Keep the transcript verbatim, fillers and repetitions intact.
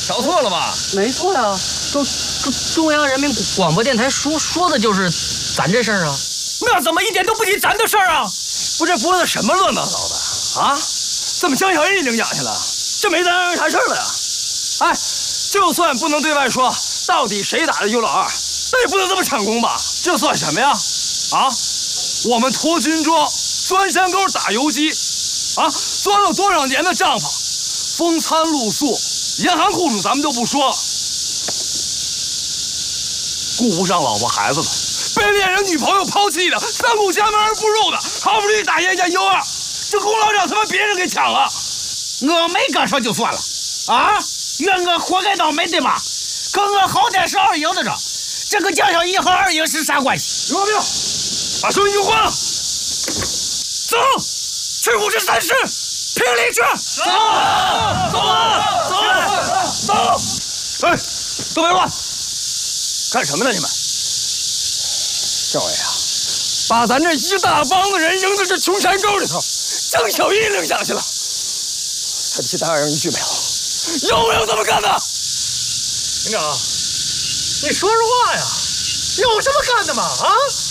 找错了吧？ 没错呀，中中中央人民广播电台说说的就是咱这事儿啊。 那怎么一点都不提咱的事儿啊？不是播的什么乱七八糟的啊？怎么江小艺领奖去了？这没咱人啥事儿了呀？哎，就算不能对外说到底谁打的优老二，那也不能这么抢功吧？这算什么呀？啊，我们驼军庄钻山沟打游击，啊，钻了多少年的帐篷，风餐露宿，严寒酷暑咱们就不说了，顾不上老婆孩子了，被恋人女朋友抛弃的，三顾家门而不入的，好不容易打下一架优二，这功劳让他妈别人给抢了。 我没敢说就算了，啊，怨我活该倒霉对吧？可我好歹是二营的着，这个江小艺和二营是啥关系？ 刘兵，把声音给我关了，走，去五十三师评理去。走，走啊，走啊，走！哎，都别乱，干什么呢你们？政委啊，把咱这一大帮子人扔到这穷山沟里头，江小艺领奖去了。他其他人一句没有，有没有这么干的？营长，你说说话呀！有这么干的吗？啊？